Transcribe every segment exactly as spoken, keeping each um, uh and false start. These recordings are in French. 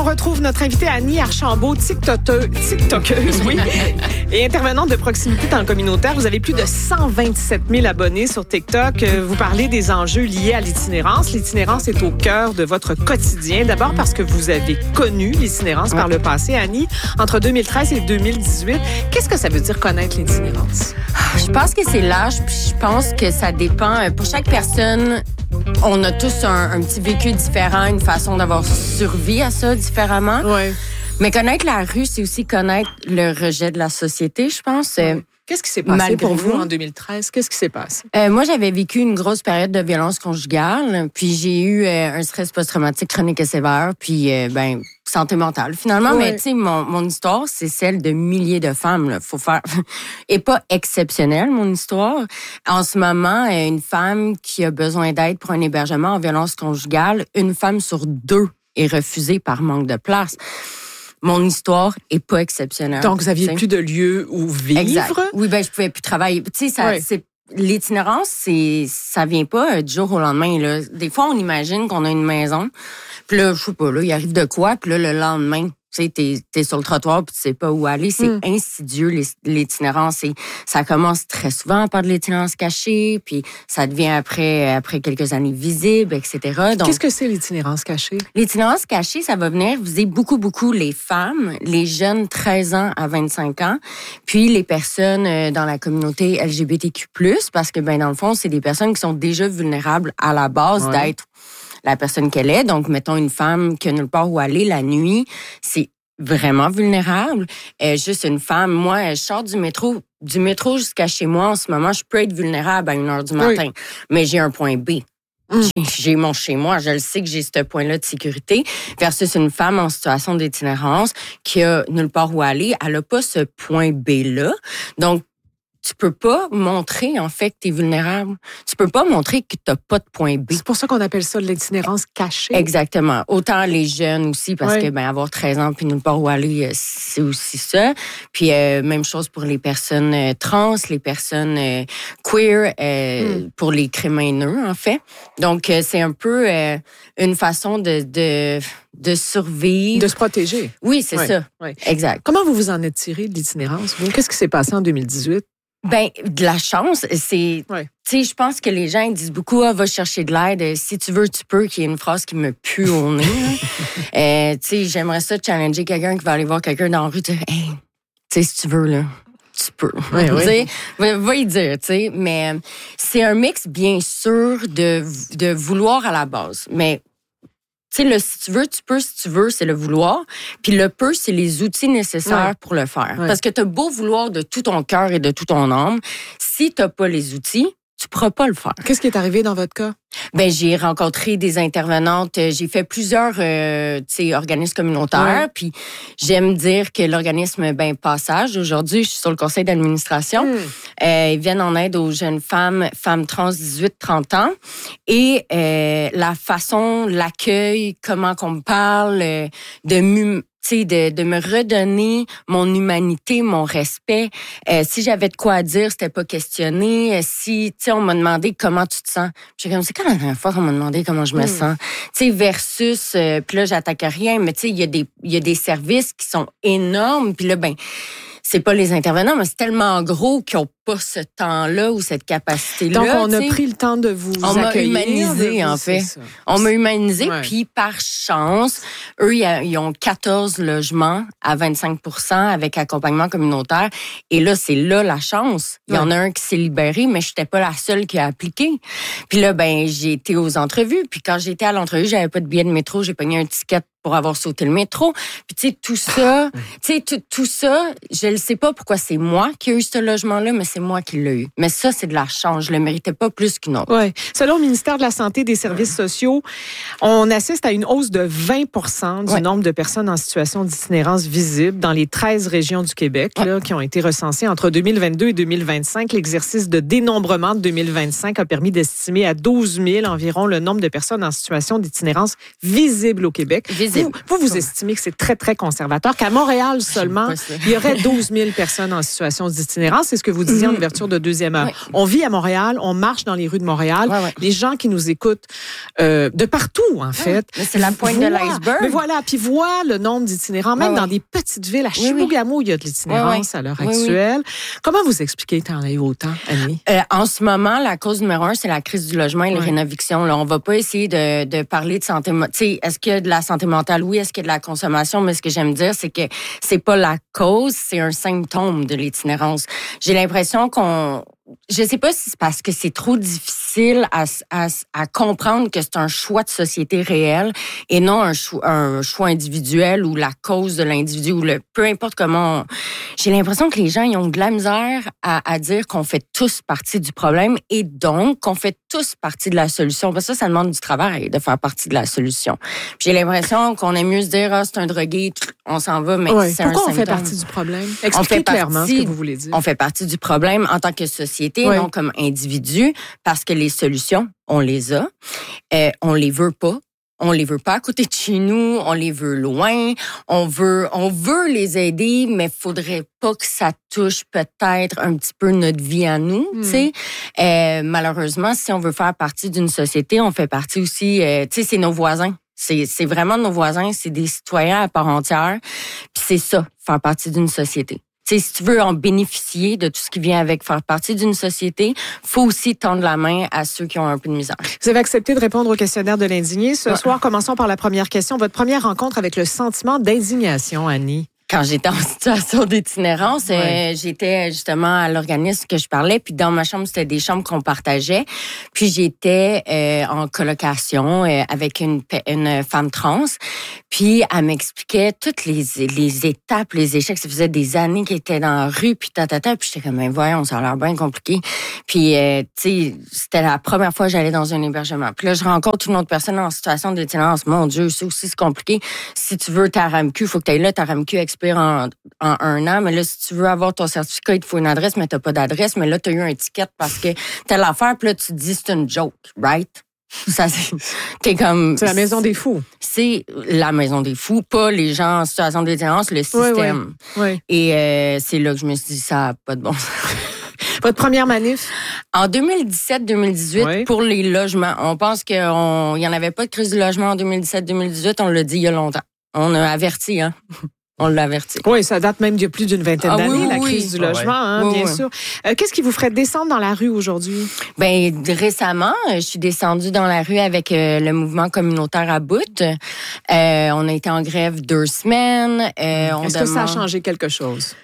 on retrouve notre invitée Annie Archambault, TikTokeuse, TikTokeuse, oui, et intervenante de proximité dans le communautaire. Vous avez plus de cent vingt-sept mille abonnés sur TikTok. Vous parlez des enjeux liés à l'itinérance. L'itinérance est au cœur de votre quotidien. D'abord parce que vous avez connu l'itinérance par le passé, Annie, entre deux mille treize et deux mille dix-huit. Qu'est-ce que ça veut dire connaître l'itinérance? Je pense que c'est l'âge, puis je pense que ça dépend. Pour chaque personne, on a tous un, un petit vécu différent, une façon d'avoir survécu à ça différemment. Oui. Mais connaître la rue, c'est aussi connaître le rejet de la société, je pense. Oui. Qu'est-ce qui s'est passé Malgré pour vous vous? en deux mille treize? Qu'est-ce qui s'est passé? Euh, moi, j'avais vécu une grosse période de violence conjugale, puis j'ai eu euh, un stress post-traumatique chronique et sévère, puis euh, ben santé mentale finalement. Ouais. Mais tu sais, mon, mon histoire, c'est celle de milliers de femmes. Là. Faut faire et pas exceptionnelle mon histoire. En ce moment, euh, une femme qui a besoin d'aide pour un hébergement en violence conjugale, une femme sur deux est refusée par manque de place. Mon histoire est pas exceptionnelle. Donc, vous aviez t'sais. plus de lieu où vivre? Exact. Oui, ben je pouvais plus travailler. Tu sais, ça, Ouais. c'est l'itinérance, c'est ça vient pas euh, du jour au lendemain. Là. Des fois, on imagine qu'on a une maison, puis là, je sais pas, là, il arrive de quoi, puis là, le lendemain, tu sais, t'es, t'es sur le trottoir, puis tu sais pas où aller. C'est Mm. insidieux, l'itinérance. Et ça commence très souvent par de l'itinérance cachée, puis ça devient après, après quelques années visible, et cetera. Donc, Qu'est-ce que c'est l'itinérance cachée? l'itinérance cachée, ça va venir viser beaucoup, beaucoup les femmes, les jeunes treize ans à vingt-cinq ans, puis les personnes euh, dans la communauté L G B T Q plus, parce que, ben dans le fond, c'est des personnes qui sont déjà vulnérables à la base Ouais. d'être la personne qu'elle est. Donc, mettons une femme qui a nulle part où aller la nuit, c'est vraiment vulnérable. Euh, juste une femme, moi, je sors du métro, du métro jusqu'à chez moi en ce moment, je peux être vulnérable à une heure du matin, Oui. mais j'ai un point B. Mm. J'ai- J'ai mon chez moi, je le sais que j'ai ce point-là de sécurité, versus une femme en situation d'itinérance qui a nulle part où aller, elle a pas ce point B-là. Donc, tu peux pas montrer, en fait, que tu es vulnérable. Tu peux pas montrer que tu pas de point B. C'est pour ça qu'on appelle ça l'itinérance cachée. Exactement. Autant les jeunes aussi, parce Ouais. que ben avoir treize ans puis nulle part où aller, euh, c'est aussi ça. Puis euh, même chose pour les personnes euh, trans, les personnes euh, queer, euh, Mm. pour les crémineux, en fait. Donc, euh, c'est un peu euh, une façon de, de, de survivre. De se protéger. Oui, c'est Ouais. ça. Ouais. Exact. Comment vous vous en êtes tiré de l'itinérance, vous? Qu'est-ce qui s'est passé en deux mille dix-huit? Ben, de la chance, c'est... Ouais. Tu sais, je pense que les gens ils disent beaucoup, ah, va chercher de l'aide. Si tu veux, tu peux, qui est une phrase qui me pue au nez. là. euh, tu sais, j'aimerais ça challenger quelqu'un qui va aller voir quelqu'un dans la rue, dire, hey, tu sais, si tu veux, là, tu peux. Ouais, Tu ouais. sais, va, va y dire, tu sais. Mais euh, c'est un mix, bien sûr, de, de vouloir à la base. Mais tu sais, le si tu veux, tu peux, si tu veux, c'est le vouloir. Puis le peu, c'est les outils nécessaires Ouais. pour le faire. Ouais. Parce que t'as beau vouloir de tout ton cœur et de tout ton âme, si t'as pas les outils, tu pourras pas le faire. Qu'est-ce qui est arrivé dans votre cas? Ben j'ai rencontré des intervenantes, euh, j'ai fait plusieurs euh, tu sais organismes communautaires, Ouais. puis j'aime dire que l'organisme ben Passage, aujourd'hui, je suis sur le conseil d'administration. Mm. Euh, ils viennent en aide aux jeunes femmes, femmes trans dix-huit trente ans. Et euh, la façon, l'accueil, comment qu'on me parle, euh, de mu- tu sais, de, de me redonner mon humanité, mon respect. Euh, si j'avais de quoi à dire, c'était pas questionné. Euh, si, tu sais, on m'a demandé comment tu te sens. J'ai comme, c'est quand la dernière fois qu'on m'a demandé comment je me Mm. sens? Tu sais, versus, euh, puis là, j'attaque rien, mais tu sais, il y a des, il y a des services qui sont énormes. Puis là, ben, c'est pas les intervenants, mais c'est tellement gros qu'ils ont pas ce temps-là ou cette capacité-là. Donc, on a tu sais. pris le temps de vous On m'a accueillir. humanisé, de vous- en fait. c'est ça. On m'a humanisé, Ouais. puis par chance, eux, ils a- ils ont quatorze logements à vingt-cinq pour cent avec accompagnement communautaire. Et là, c'est là la chance. Il y en a un qui s'est libéré, mais je n'étais pas la seule qui a appliqué. Puis là, ben, j'ai été aux entrevues. Puis quand j'étais à l'entrevue, j'avais pas de billet de métro. J'ai pogné un ticket pour avoir sauté le métro. Puis tu sais, tout ça, tu sais, tout, tout ça, je ne sais pas pourquoi c'est moi qui ai eu ce logement-là, mais c'est moi qui l'ai eu. Mais ça, c'est de la chance. Je le méritais pas plus qu'une autre. Oui. Selon le ministère de la Santé et des Services sociaux, on assiste à une hausse de vingt pour cent du Ouais. nombre de personnes en situation d'itinérance visible dans les treize régions du Québec Ouais. là, qui ont été recensées entre deux mille vingt-deux et deux mille vingt-cinq. L'exercice de dénombrement de deux mille vingt-cinq a permis d'estimer à douze mille environ le nombre de personnes en situation d'itinérance visible au Québec. Visible visible. Vous, vous, vous estimez que c'est très, très conservateur, qu'à Montréal seulement, il y aurait douze mille personnes en situation d'itinérance. C'est ce que vous disiez en ouverture de deuxième heure. Oui. On vit à Montréal, on marche dans les rues de Montréal. Oui, oui. Les gens qui nous écoutent euh, de partout, en fait. Oui, c'est la pointe voient, de l'iceberg. Mais voilà, puis voient le nombre d'itinérants, même oui, dans oui. des petites villes. À Chibougamau, oui, oui. il y a de l'itinérance oui, oui. à l'heure oui, actuelle. Oui. Comment vous expliquez qu'il y en a eu autant, Annie? Euh, en ce moment, la cause numéro un, c'est la crise du logement et oui. les rénovictions. Là, on va pas essayer de, de parler de santé. Tu sais, est-ce qu'il y a de la santé mentale? Oui. Est-ce qu'il y a de la consommation? Mais ce que j'aime dire, c'est que c'est pas la cause, c'est un symptôme de l'itinérance. J'ai l'impression qu'on... Je sais pas si c'est parce que c'est trop difficile à, à, à comprendre que c'est un choix de société réel et non un choix, un choix individuel ou la cause de l'individu ou le peu importe comment. On... J'ai l'impression que les gens ils ont de la misère à, à dire qu'on fait tous partie du problème et donc qu'on fait tous partie de la solution. Parce que ça, ça demande du travail de faire partie de la solution. Puis j'ai l'impression qu'on aime mieux se dire ah, c'est un drogué, on s'en va, mais oui. c'est Pourquoi un on fait partie du problème? Expliquez clairement partie, ce que vous voulez dire. On fait partie du problème en tant que société. Oui. Non comme individu, parce que les solutions, on les a, euh, on les veut pas. On les veut pas à côté de chez nous, on les veut loin, on veut, on veut les aider, mais faudrait pas que ça touche peut-être un petit peu notre vie à nous, mm. tu sais. Euh, malheureusement, si on veut faire partie d'une société, on fait partie aussi, euh, tu sais, c'est nos voisins. C'est, c'est vraiment nos voisins, c'est des citoyens à part entière. Puis c'est ça, faire partie d'une société. T'sais, si tu veux en bénéficier de tout ce qui vient avec faire partie d'une société, faut aussi tendre la main à ceux qui ont un peu de misère. Vous avez accepté de répondre au questionnaire de l'indigné. Ce ouais. soir, commençons par la première question. Votre première rencontre avec le sentiment d'indignation, Annie? Quand j'étais en situation d'itinérance, ouais. euh, j'étais justement à l'organisme que je parlais, puis dans ma chambre, c'était des chambres qu'on partageait. Puis j'étais euh, en colocation euh, avec une, une femme trans, puis elle m'expliquait toutes les, les étapes, les échecs. Ça faisait des années qu'elle était dans la rue, puis tatata, puis j'étais comme, ben voyons, ça a l'air bien compliqué. Puis, euh, tu sais, c'était la première fois que j'allais dans un hébergement. Puis là, je rencontre une autre personne en situation d'itinérance. Mon Dieu, c'est aussi c'est compliqué. Si tu veux ta R A M Q, il faut que tu ailles là, ta R A M Q expire En, en un an, mais là, si tu veux avoir ton certificat, il te faut une adresse, mais t'as pas d'adresse, mais là, t'as eu un ticket parce que t'as l'affaire, puis là, tu te dis, c'est une joke, right? Ça, c'est, t'es comme... C'est la maison des fous. C'est la maison des fous, pas les gens en situation d'itinérance, le système. Oui, oui. Et euh, c'est là que je me suis dit, ça n'a pas de bon sens. Votre première manif? En deux mille dix-sept deux mille dix-huit, oui. pour les logements. On pense qu'il n'y en avait pas de crise du logement en deux mille dix-sept deux mille dix-huit, on l'a dit il y a longtemps. On a averti, hein? On l'avertit. Oui, ça date même d'il y a plus d'une vingtaine ah, d'années, oui, la crise oui. du logement, ah, ouais. hein, oui, bien oui. sûr. Euh, qu'est-ce qui vous ferait descendre dans la rue aujourd'hui? Ben récemment, je suis descendue dans la rue avec euh, le mouvement communautaire à bout. Euh, on a été en grève deux semaines. Euh, on Est-ce demande... que ça a changé quelque chose?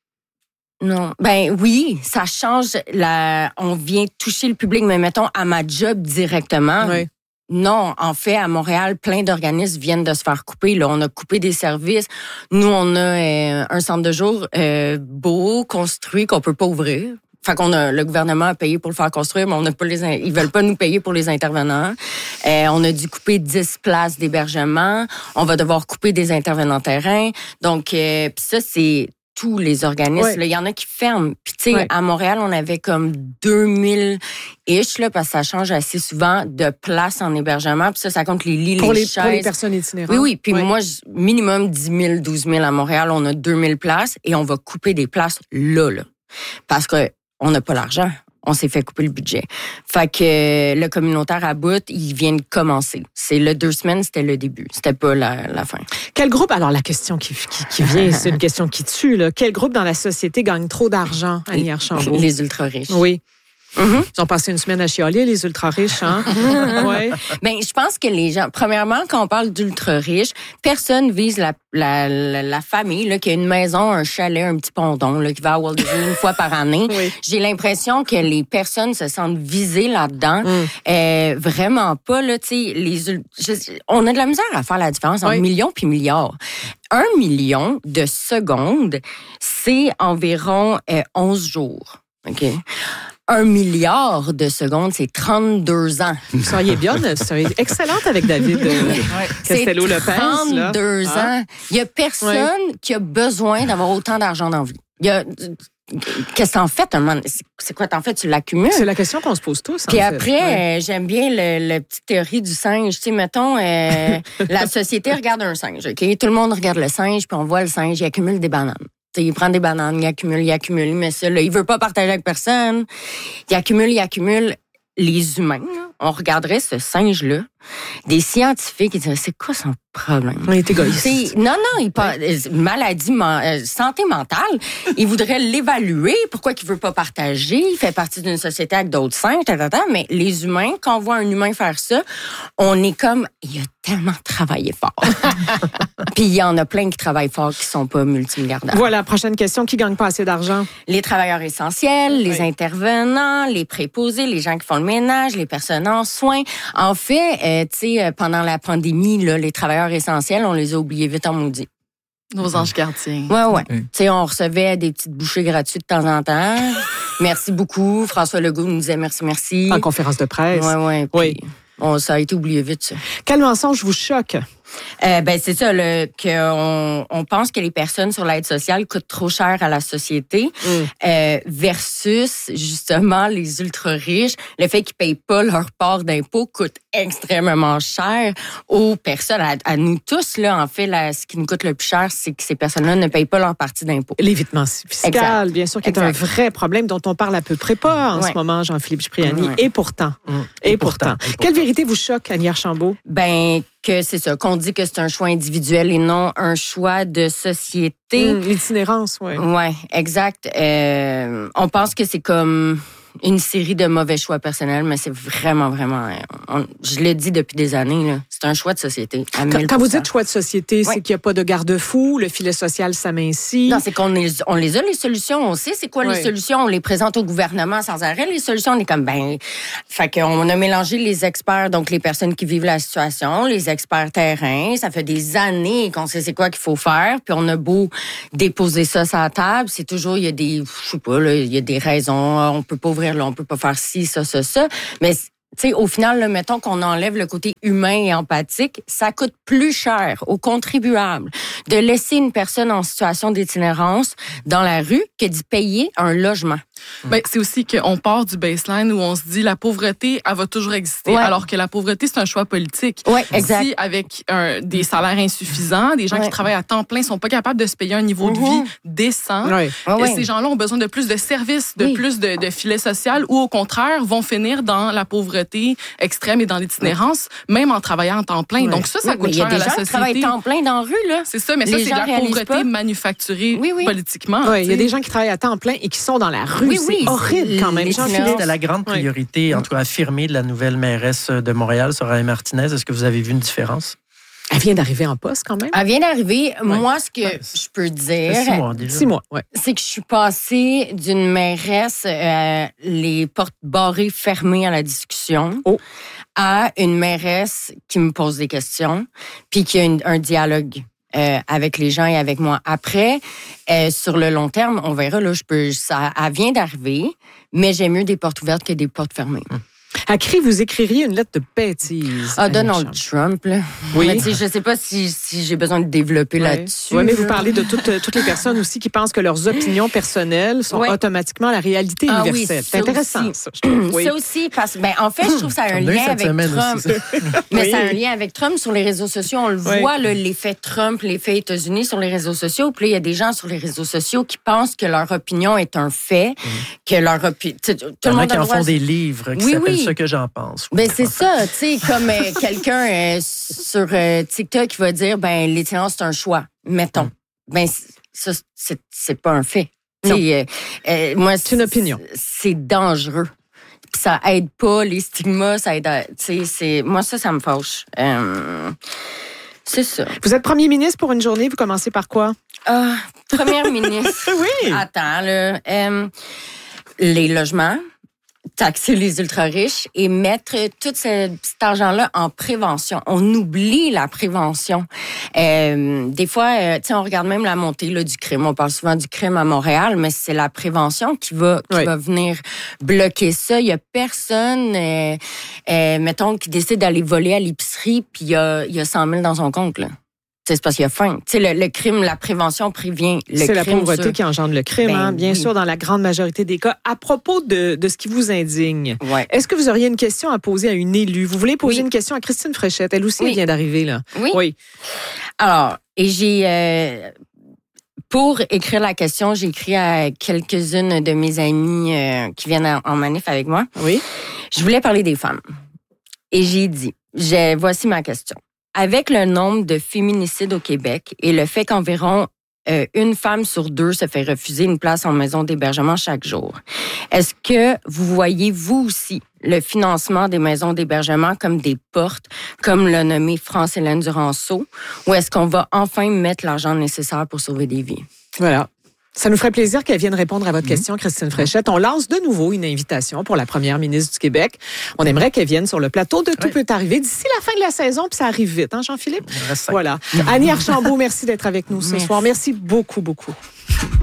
Non. Ben oui, ça change. La... On vient toucher le public, mais mettons à ma job directement. Oui. Non, en fait, à Montréal, plein d'organismes viennent de se faire couper. Là, on a coupé des services. Nous, on a euh, un centre de jour euh, beau, construit, qu'on peut pas ouvrir. Fait qu'on a, le gouvernement a payé pour le faire construire, mais on n'a pas les, ils veulent pas nous payer pour les intervenants. Euh, on a dû couper dix places d'hébergement. On va devoir couper des intervenants terrain. Donc, euh, pis ça, c'est tous les organismes. Il ouais. y en a qui ferment. Puis, tu sais, ouais. à Montréal, on avait comme deux mille ish, là, parce que ça change assez souvent de places en hébergement. Puis ça, ça compte les lits, pour les, les chaises. Pour les personnes itinérantes. Oui, oui. Puis ouais. moi, minimum dix mille, douze mille à Montréal. On a deux mille places et on va couper des places là, là. Parce que on n'a pas l'argent. On s'est fait couper le budget. Fait que le communautaire à bout, il vient de commencer. C'est le deux semaines, c'était le début. C'était pas la, la fin. Quel groupe, alors la question qui, qui, qui vient, c'est une question qui tue, là. Quel groupe dans la société gagne trop d'argent, Annie Archambault? Les ultra-riches. Oui. Mm-hmm. Ils ont passé une semaine à chialer, les ultra-riches, hein? ouais. Ben, je pense que les gens, premièrement, quand on parle d'ultra-riches, personne vise la, la, la, la famille, là, qui a une maison, un chalet, un petit ponton, là, qui va à Walt Disney une fois par année. Oui. J'ai l'impression que les personnes se sentent visées là-dedans. Mm. Euh, vraiment pas, là, tu sais, les, je, on a de la misère à faire la différence entre oui. millions puis milliards. Un million de secondes, c'est environ euh, onze jours. OK? Un milliard de secondes, c'est trente-deux ans. Vous seriez bien, vous seriez excellente avec David euh, Castello-Lopez. trente-deux ans. Il y a personne ouais. qui a besoin d'avoir autant d'argent dans la vie. Il y a, qu'est-ce que t'en fais? C'est quoi t'en fais? Tu l'accumules? C'est la question qu'on se pose tous. Puis en après, fait. Ouais. euh, j'aime bien le, le petite théorie du singe. Tu sais, mettons, euh, la société regarde un singe, OK? Tout le monde regarde le singe, puis on voit le singe, il accumule des bananes. T'sais, il prend des bananes, il accumule, il accumule, mais ça, là, il veut pas partager avec personne. Il accumule, il accumule. Les humains, là, on regarderait ce singe-là, des scientifiques, ils diraient, c'est quoi son problème? On est égoïste. C'est, non, non, il pas, maladie, euh, santé mentale, il voudrait l'évaluer, pourquoi il veut pas partager, il fait partie d'une société avec d'autres singes, tata, mais les humains, quand on voit un humain faire ça, on est comme, il a tellement travaillé fort. Puis il y en a plein qui travaillent fort qui sont pas multimilliardaires. Voilà, prochaine question, qui gagne pas assez d'argent? Les travailleurs essentiels, les oui. intervenants, les préposés, les gens qui font le ménage, les personnes en soins. En fait, euh, tu sais, pendant la pandémie, là, les travailleurs essentiels, on les a oubliés vite en maudit. Nos anges gardiens. Ouais, ouais. Oui. Tu sais, on recevait des petites bouchées gratuites de temps en temps. Merci beaucoup. François Legault nous disait merci, merci. En conférence de presse. Ouais, ouais. Oui. On, ça a été oublié vite, ça. Quel mensonge vous choque? Euh, ben c'est ça, le, qu'on on pense que les personnes sur l'aide sociale coûtent trop cher à la société, mm. euh, versus justement les ultra riches, le fait qu'ils payent pas leur part d'impôt coûte extrêmement cher aux personnes, à, à nous tous là. En fait, là, ce qui nous coûte le plus cher, c'est que ces personnes-là ne payent pas leur partie d'impôt. L'évitement fiscal, exact. Bien sûr, qui est exact. Un vrai problème dont on parle à peu près pas en ouais. ce moment, Jean-Philippe Cipriani. Ouais. Et pourtant, mm. et, et, pourtant. pourtant, et pourtant, quelle vérité vous choque, Annie Archambault? Ben que c'est ça, qu'on dit que c'est un choix individuel et non un choix de société. Mmh, l'itinérance, oui. Oui, exact. Euh, on pense que c'est comme une série de mauvais choix personnels, mais c'est vraiment, vraiment... On, je l'ai dit depuis des années, là, c'est un choix de société. À quand, quand vous dites choix de société, oui. c'est qu'il n'y a pas de garde-fou, le filet social s'amincit? Non, c'est qu'on les, on les a, les solutions. On sait c'est quoi oui. les solutions. On les présente au gouvernement sans arrêt. Les solutions, on est comme, ben... Fait qu'on a mélangé les experts, donc les personnes qui vivent la situation, les experts terrain. Ça fait des années qu'on sait c'est quoi qu'il faut faire. Puis on a beau déposer ça sur la table, c'est toujours, il y a des... Je sais pas, là, il y a des raisons. On peut pas ouvrir là, on peut pas faire ci, ça, ça, ça. Mais, tu sais, au final, là, mettons qu'on enlève le côté humain et empathique, ça coûte plus cher aux contribuables de laisser une personne en situation d'itinérance dans la rue que d'y payer un logement. Ben, c'est aussi qu'on part du baseline où on se dit la pauvreté, elle va toujours exister, ouais. alors que la pauvreté, c'est un choix politique. Oui, exact. Si avec un, des salaires insuffisants, des gens ouais. qui travaillent à temps plein sont pas capables de se payer un niveau mm-hmm. de vie décent, ouais. Ouais. ces gens-là ont besoin de plus de services, de oui. plus de, de filets social, ou au contraire, vont finir dans la pauvreté extrême et dans l'itinérance, ouais. même en travaillant en temps plein. Ouais. Donc ça, ça oui, coûte cher à la société. Il y a des gens qui travaillent temps plein dans la rue, là. C'est ça, mais Les ça, c'est de la pauvreté pas. manufacturée oui, oui. politiquement. Oui, il y a des gens qui travaillent à temps plein et qui sont dans la rue. Oui, oui, c'est horrible quand même. C'était la grande priorité, oui. en tout cas affirmée, de la nouvelle mairesse de Montréal, Soraya Martinez. Est-ce que vous avez vu une différence? Elle vient d'arriver en poste quand même. Elle vient d'arriver. Ouais. Moi, ce que ouais. je peux dire, six mois, déjà. Six mois, ouais. c'est que je suis passée d'une mairesse, euh, les portes barrées, fermées à la discussion, oh. à une mairesse qui me pose des questions, puis qui a une, un dialogue. Euh, avec les gens et avec moi. Après, euh, sur le long terme, on verra, là, je peux, ça, elle vient d'arriver, mais j'aime mieux des portes ouvertes que des portes fermées. Hum. À Cri, vous écririez une lettre de bêtise. Ah, Donald Trump, là. Oui. Mais tu sais, je sais pas si, si j'ai besoin de développer oui. là-dessus. Oui, mais vous parlez de toutes, toutes les personnes aussi qui pensent que leurs opinions personnelles sont oui. automatiquement la réalité ah, universelle. Oui, c'est intéressant, aussi. ça, je trouve. Oui. Ça aussi, parce que, ben, en fait, je trouve que ça a un lien avec Trump. Aussi, mais oui. ça a un lien avec Trump sur les réseaux sociaux. On le oui. voit, là, l'effet Trump, l'effet États-Unis sur les réseaux sociaux. Puis là, il y a des gens sur les réseaux sociaux qui pensent que leur opinion est un fait, mmh. que leur opinion... Tout le monde qui en font des livres qui oui, s'appellent oui. Ce que j'en pense. Ben c'est ça, tu sais, comme euh, quelqu'un euh, sur euh, TikTok qui va dire, ben l'itinérance c'est un choix, mettons. Mm. Ben ça c'est c'est pas un fait. Non. Euh, euh, moi c'est une opinion. C'est dangereux. Puis ça aide pas les stigmas, ça aide. Tu sais, c'est moi ça ça me fâche. Euh, c'est ça. Vous êtes premier ministre pour une journée, vous commencez par quoi? Ah, première ministre. Oui. Attends là, euh, les logements. Taxer les ultra-riches et mettre tout ce, cet argent-là en prévention. On oublie la prévention. Euh, des fois, euh, tu sais, on regarde même la montée là, du crime. On parle souvent du crime à Montréal, mais c'est la prévention qui va qui oui. va venir bloquer ça. Il y a personne, euh, euh, mettons, qui décide d'aller voler à l'épicerie puis il y a, il y a cent mille dans son compte, là. C'est parce qu'il y a faim. Tu sais, le, le crime, la prévention prévient le crime. C'est la pauvreté sur... qui engendre le crime, ben, hein, bien oui. sûr, dans la grande majorité des cas. À propos de, de ce qui vous indigne, ouais. est-ce que vous auriez une question à poser à une élue? Vous voulez poser oui. une question à Christine Fréchette? Elle aussi, oui. elle vient d'arriver, là. Oui. Oui. Alors, et j'ai... Euh, pour écrire la question, j'ai écrit à quelques-unes de mes amies euh, qui viennent en manif avec moi. Oui. Je voulais parler des femmes. Et j'ai dit, j'ai, voici ma question. Avec le nombre de féminicides au Québec et le fait qu'environ euh, une femme sur deux se fait refuser une place en maison d'hébergement chaque jour, est-ce que vous voyez, vous aussi, le financement des maisons d'hébergement comme des portes, comme l'a nommé France-Hélène Duranceau, ou est-ce qu'on va enfin mettre l'argent nécessaire pour sauver des vies? Voilà. Ça nous ferait plaisir qu'elle vienne répondre à votre mmh. question, Christine Fréchette. On lance de nouveau une invitation pour la première ministre du Québec. On aimerait qu'elle vienne sur le plateau de Tout oui. peut arriver d'ici la fin de la saison, puis ça arrive vite, hein, Jean-Philippe? Voilà. Annie Archambault, merci d'être avec nous ce merci. soir. Merci beaucoup, beaucoup.